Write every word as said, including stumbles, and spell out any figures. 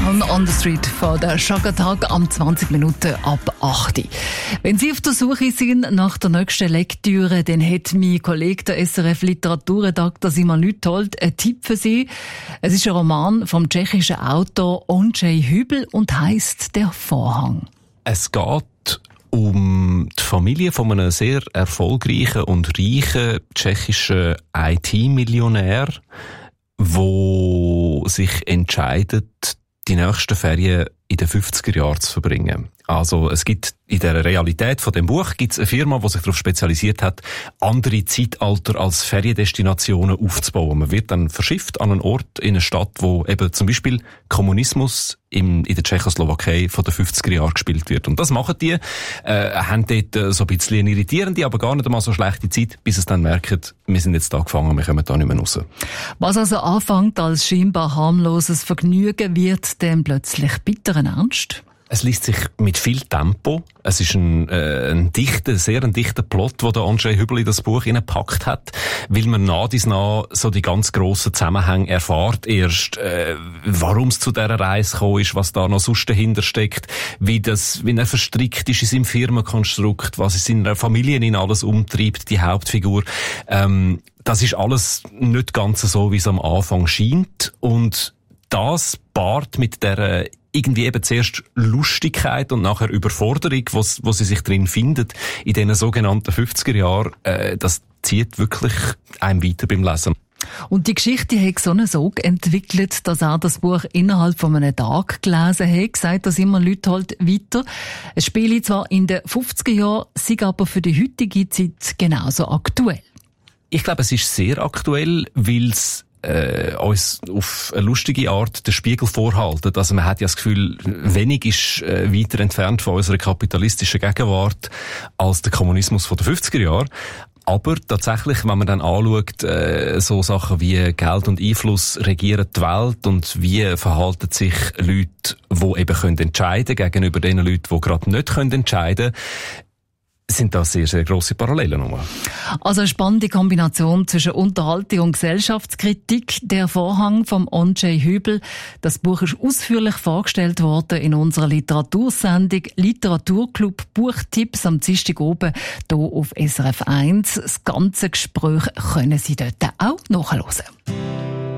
Down on the Street von der Shagatag am zwanzig Minuten ab acht. Wenn Sie auf der Suche sind nach der nächsten Lektüre, dann hat mein Kollege, der S R F Literaturredakteur Simon Lüthold, einen Tipp für Sie. Es ist ein Roman vom tschechischen Autor Ondřej Hübl und heisst «Der Vorhang». Es geht um die Familie von einem sehr erfolgreichen und reichen tschechischen I T-Millionär, wo sich entscheidet, die nächsten Ferien in den fünfziger Jahren zu verbringen. Also es gibt in der Realität von dem Buch gibt's eine Firma, die sich darauf spezialisiert hat, andere Zeitalter als Feriendestinationen aufzubauen. Man wird dann verschifft an einen Ort in eine Stadt, wo eben zum Beispiel Kommunismus in, in der Tschechoslowakei von den fünfziger Jahren gespielt wird. Und das machen die, äh, haben dort so ein bisschen eine irritierende, aber gar nicht einmal so schlechte Zeit, bis es dann merken, wir sind jetzt da gefangen, wir kommen da nicht mehr raus. Was also anfängt als scheinbar harmloses Vergnügen, wird dann plötzlich bitteren Ernst? Es liest sich mit viel Tempo. Es ist ein, äh, ein dichter, sehr ein dichter Plot, den der Ondřej Hübl in das Buch hineingepackt hat, weil man nach dies nach so die ganz grossen Zusammenhänge erfahrt. Erst, äh, warum es zu dieser Reise gekommen ist, was da noch sonst dahinter steckt, wie das, wie er verstrickt ist in seinem Firmenkonstrukt, was in seiner Familie ihn alles umtreibt, die Hauptfigur. Ähm, das ist alles nicht ganz so, wie es am Anfang scheint. Und das paart mit der irgendwie eben zuerst Lustigkeit und nachher Überforderung, wo, wo sie sich drin findet, in diesen sogenannten fünfziger Jahren, äh, das zieht wirklich einem weiter beim Lesen. Und die Geschichte hat so einen Sog entwickelt, dass er das Buch innerhalb von einem Tag gelesen hat, sagt das immer Lüthold weiter. Es spielt zwar in den fünfziger Jahren, sei aber für die heutige Zeit genauso aktuell. Ich glaube, es ist sehr aktuell, weil es Äh, uns auf eine lustige Art den Spiegel vorhalten. Also man hat ja das Gefühl, wenig ist äh, weiter entfernt von unserer kapitalistischen Gegenwart als der Kommunismus von den fünfziger Jahren. Aber tatsächlich, wenn man dann anschaut, äh, so Sachen wie Geld und Einfluss regieren die Welt und wie verhalten sich Leute, die eben können entscheiden gegenüber den Leuten, die gerade nicht können entscheiden, sind da sehr, sehr grosse Parallelen. Also eine spannende Kombination zwischen Unterhaltung und Gesellschaftskritik. Der Vorhang vom Ondřej Hübl. Das Buch ist ausführlich vorgestellt worden in unserer Literatursendung Literaturclub Buchtipps am Dienstag oben hier auf S R F eins. Das ganze Gespräch können Sie dort auch nachhören.